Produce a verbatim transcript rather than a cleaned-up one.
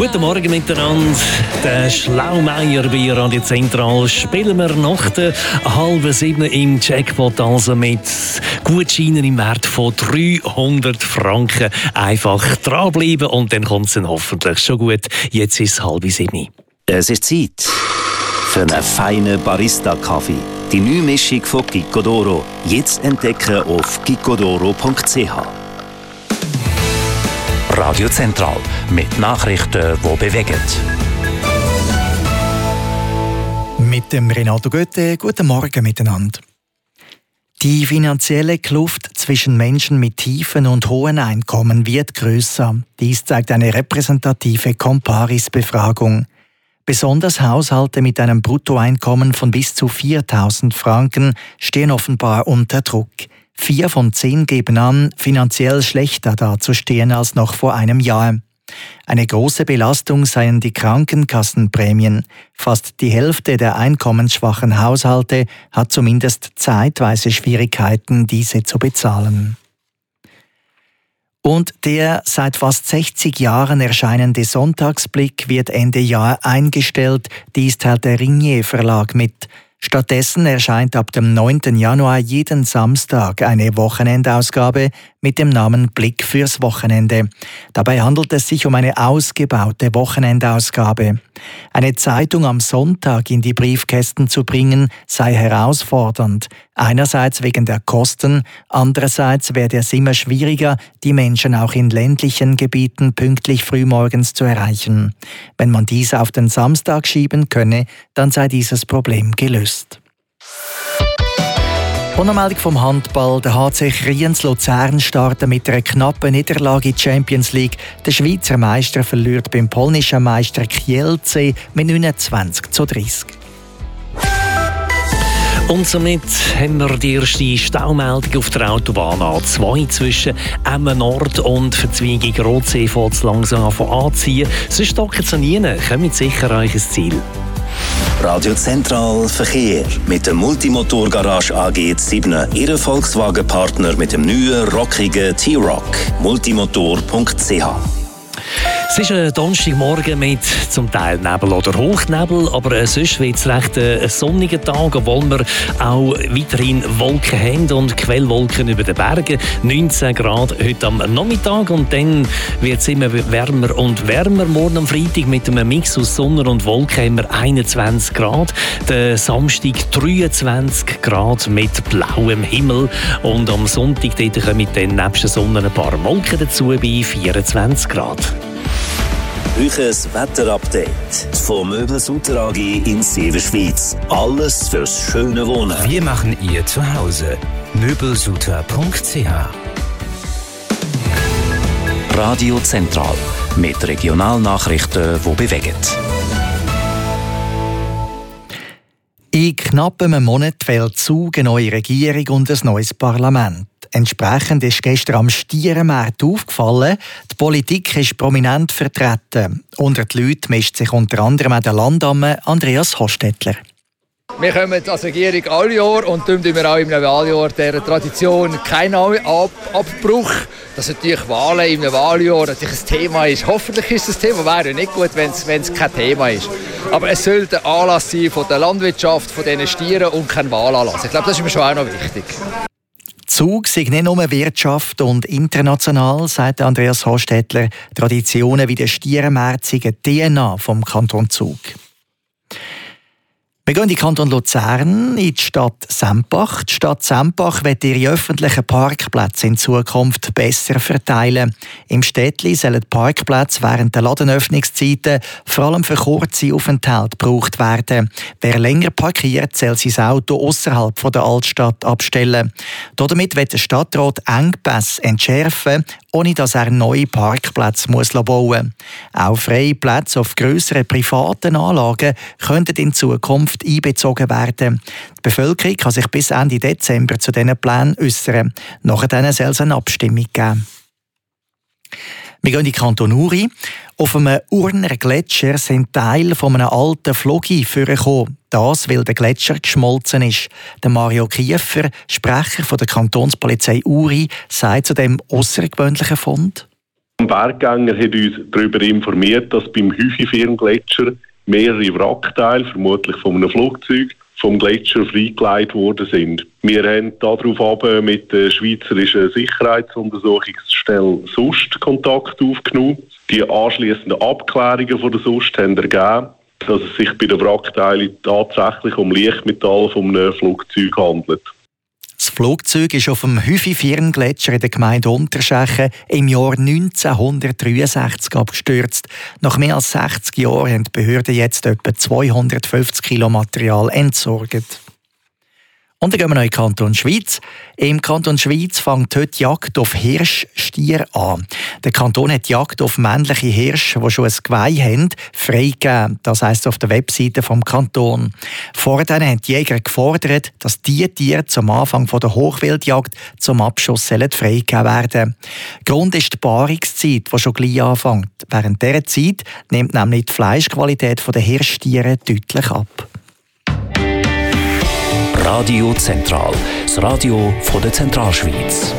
Guten Morgen miteinander. Der Schlaumeier bei Radio Zentral spielen wir nach der halben sieben im Jackpot, also mit Gutscheinen im Wert von dreihundert Franken. Einfach dranbleiben und dann kommt es dann hoffentlich schon gut. Jetzt ist es halb sieben. Es ist Zeit für einen feinen Barista-Kaffee. Die neue Mischung von Gicodoro. Jetzt entdecken auf gicodoro punkt c h. Radio Zentral mit Nachrichten, die bewegen. Mit dem Renato Götte, guten Morgen miteinander. Die finanzielle Kluft zwischen Menschen mit tiefen und hohen Einkommen wird grösser. Dies zeigt eine repräsentative Comparis-Befragung. Besonders Haushalte mit einem Bruttoeinkommen von bis zu viertausend Franken stehen offenbar unter Druck. Vier von zehn geben an, finanziell schlechter dazustehen als noch vor einem Jahr. Eine große Belastung seien die Krankenkassenprämien. Fast die Hälfte der einkommensschwachen Haushalte hat zumindest zeitweise Schwierigkeiten, diese zu bezahlen. Und der seit fast sechzig Jahren erscheinende Sonntagsblick wird Ende Jahr eingestellt. Dies teilt der Ringier Verlag mit. Stattdessen erscheint ab dem neunten Januar jeden Samstag eine Wochenendausgabe mit dem Namen Blick fürs Wochenende. Dabei handelt es sich um eine ausgebaute Wochenendausgabe. Eine Zeitung am Sonntag in die Briefkästen zu bringen, sei herausfordernd. Einerseits wegen der Kosten, andererseits werde es immer schwieriger, die Menschen auch in ländlichen Gebieten pünktlich frühmorgens zu erreichen. Wenn man dies auf den Samstag schieben könne, dann sei dieses Problem gelöst. Meldung vom Handball. Der H C Kriens Luzern startet mit einer knappen Niederlage in die Champions League. Der Schweizer Meister verliert beim polnischen Meister Kielce mit neunundzwanzig zu dreißig. Und somit haben wir die erste Staumeldung auf der Autobahn A zwei zwischen Emmen Nord und Verzweigung Rotsee fängt es langsam anziehen. Sonst stocken Sie nie, kommt sicher euch ins Ziel. Radio Zentral Verkehr mit der Multimotor-Garage A G sieben, Ihr Volkswagen-Partner mit dem neuen, rockigen T-Roc. multimotor punkt c h. Es ist ein Donnerstagmorgen mit zum Teil Nebel oder Hochnebel, aber sonst wird es recht ein sonniger Tag, obwohl wir auch weiterhin Wolken haben und Quellwolken über den Bergen. neunzehn Grad heute am Nachmittag und dann wird es immer wärmer und wärmer. Morgen am Freitag mit einem Mix aus Sonne und Wolken haben wir einundzwanzig Grad. Der Samstag dreiundzwanzig Grad mit blauem Himmel und am Sonntag dort kommen dann nebst der Sonne ein paar Wolken dazu bei vierundzwanzig Grad. Euches Wetterupdate von Möbelsutter A G in Severschweiz. Alles fürs schöne Wohnen. Wir machen ihr Zuhause. möbelsutter punkt c h. Radio Zentral mit Regionalnachrichten, die bewegen. In knapp einem Monat fällt Zug eine neue Regierung und ein neues Parlament. Entsprechend ist gestern am Stierenmarkt aufgefallen, die Politik ist prominent vertreten. Unter die Leute mischt sich unter anderem auch der Landamme Andreas Hostetler. Wir kommen als Regierung alle Jahr und tun wir auch im Wahljahr dieser Tradition keinen Ab- Abbruch. Dass natürlich Wahlen im Wahljahr natürlich ein Thema ist. Hoffentlich ist es ein Thema, wäre ja nicht gut, wenn es kein Thema ist. Aber es sollte ein Anlass sein von der Landwirtschaft, von diesen Stieren und kein Wahlanlass. Ich glaube, das ist mir schon auch noch wichtig. Zug sei nicht nur Wirtschaft und international, sagt Andreas Hostetler. Traditionen wie der Stierenmarkt sind die D N A vom Kanton Zug. Wir gehen in den Kanton Luzern, in die Stadt Sempach. Die Stadt Sempach wird ihre öffentlichen Parkplätze in Zukunft besser verteilen. Im Städtli sollen Parkplätze während der Ladenöffnungszeiten vor allem für kurze Aufenthalte gebraucht werden. Wer länger parkiert, soll sein Auto außerhalb der Altstadt abstellen. Damit wird der Stadtrat Engpässe entschärfen, ohne dass er neue Parkplätze muss bauen muss. Auch freie Plätze auf grösseren privaten Anlagen könnten in Zukunft einbezogen werden. Die Bevölkerung kann sich bis Ende Dezember zu diesen Plänen äußern. Nachher soll es eine Abstimmung geben. Wir gehen in die Kanton Uri. Auf einem Urner Gletscher sind Teile von einem alten Flogi vorgekommen. Das, weil der Gletscher geschmolzen ist. Der Mario Kiefer, Sprecher von der Kantonspolizei Uri, sagt zu dem außergewöhnlichen Fund: Ein Berggänger hat uns darüber informiert, dass beim Hüfifirngletscher mehrere Wrackteile, vermutlich von einem Flugzeug, vom Gletscher freigelegt worden sind. Wir haben darauf mit der Schweizerischen Sicherheitsuntersuchungsstelle S U S T Kontakt aufgenommen. Die anschliessenden Abklärungen von der S U S T haben ergeben, dass es sich bei den Wrackteilen tatsächlich um Leichtmetall von einem Flugzeug handelt. Das Flugzeug ist auf dem Hüfifirngletscher in der Gemeinde Unterschächen im Jahr neunzehnhundertdreiundsechzig abgestürzt. Nach mehr als sechzig Jahren haben die Behörden jetzt etwa zweihundertfünfzig Kilo Material entsorgt. Und dann gehen wir noch in den Kanton Schwyz. Im Kanton Schwyz fängt heute die Jagd auf Hirschstier an. Der Kanton hat die Jagd auf männliche Hirsche, die schon ein Geweih haben, freigegeben. Das heisst auf der Webseite vom Kanton. Vorher haben die Jäger gefordert, dass diese Tiere zum Anfang der Hochwildjagd zum Abschuss freigegeben werden. Grund ist die Paarungszeit, die schon gleich anfängt. Während dieser Zeit nimmt nämlich die Fleischqualität der Hirschtiere deutlich ab. Radio Zentral, das Radio von der Zentralschweiz.